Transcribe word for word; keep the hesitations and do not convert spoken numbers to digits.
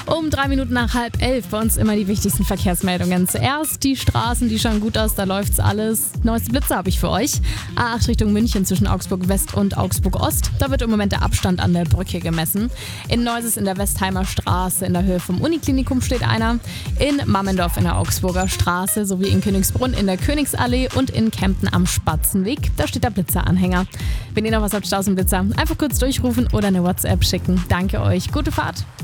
Um drei Minuten nach halb elf bei uns immer die wichtigsten Verkehrsmeldungen. Zuerst die Straßen, die schauen gut aus, da läuft's alles. Neueste Blitze habe ich für euch. A acht Richtung München zwischen Augsburg West und Augsburg Ost. Da wird im Moment der Abstand an der Brücke gemessen. In Neuses in der Westheimer Straße in der Höhe vom Uniklinikum steht einer. In Mammendorf in der Augsburger Straße sowie in Königsbrunn in der Königsallee und in Kempten am Spatzenweg. Da steht der Blitzeranhänger. Wenn ihr noch was habt, Staus und Blitzer, einfach kurz durchrufen oder eine WhatsApp schicken. Danke euch. Gute Fahrt.